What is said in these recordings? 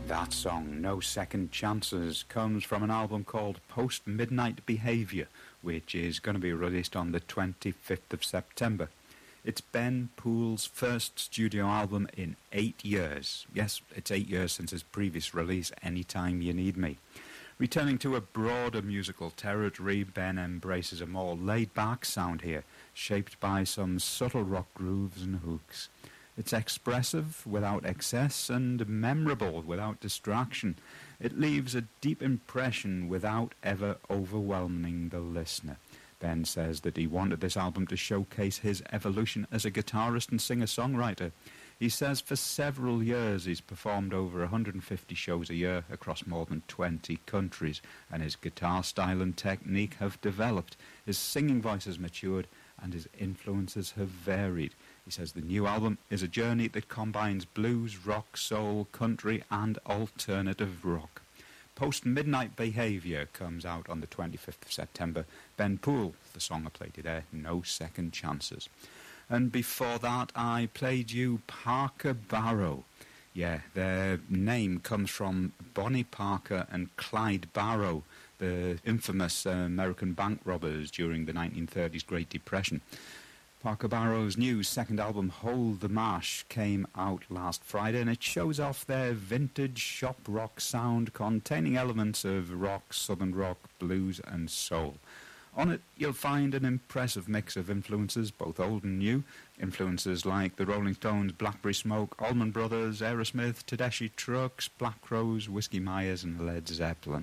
That song, No Second Chances, comes from an album called Post Midnight Behaviour, which is going to be released on the 25th of September. It's Ben Poole's first studio album in 8 years. Yes, it's 8 years since his previous release, Anytime You Need Me. Returning to a broader musical territory, Ben embraces a more laid-back sound here, shaped by some subtle rock grooves and hooks. It's expressive without excess and memorable without distraction. It leaves a deep impression without ever overwhelming the listener. Ben says that he wanted this album to showcase his evolution as a guitarist and singer-songwriter. He says for several years he's performed over 150 shows a year across more than 20 countries, and his guitar style and technique have developed. His singing voice has matured and his influences have varied. He says the new album is a journey that combines blues, rock, soul, country and alternative rock. Post Midnight Behaviour comes out on the 25th of September. Ben Poole, the song I played you there, No Second Chances. And before that I played you Parker Barrow. Yeah, their name comes from Bonnie Parker and Clyde Barrow, the infamous American bank robbers during the 1930s Great Depression. Parker Barrow's new second album, Hold the Mash, came out last Friday, and it shows off their vintage shop rock sound containing elements of rock, southern rock, blues and soul. On it, you'll find an impressive mix of influences, both old and new. Influences like the Rolling Stones, Blackberry Smoke, Allman Brothers, Aerosmith, Tedeschi Trucks, Black Crowes, Whiskey Myers and Led Zeppelin.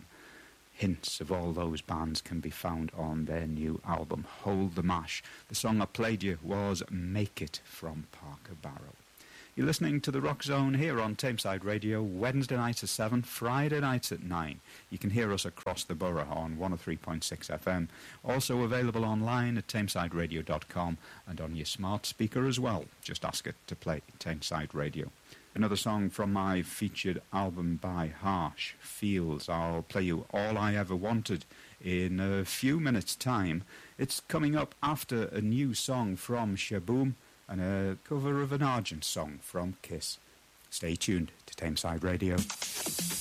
Hints of all those bands can be found on their new album, Hold the Mash. The song I played you was Make It from Parker Barrow. You're listening to The Rock Zone here on Tameside Radio, Wednesday nights at 7, Friday nights at 9. You can hear us across the borough on 103.6 FM. Also available online at tamesideradio.com and on your smart speaker as well. Just ask it to play Tameside Radio. Another song from my featured album by Harsh, Fields. I'll play you All I Ever Wanted in a few minutes' time. It's coming up after a new song from Shaboom and a cover of an Argent song from Kiss. Stay tuned to Tameside Radio.